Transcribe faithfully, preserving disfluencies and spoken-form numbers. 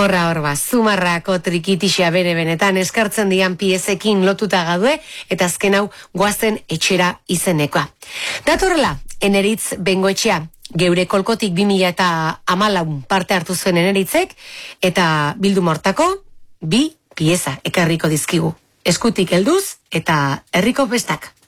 Horra horba, zumarrako trikitixea bere benetan eskartzen dian piezekin lotuta gadue, eta azken hau goazen etxera izenekoa. Datorrela, Eneritz Bengoetxea, geure kolkotik bi mila eta hamalau parte hartu zuen Eneritzek, eta bildu mortako bi pieza ekarriko dizkigu. Eskutik helduz eta herriko festak.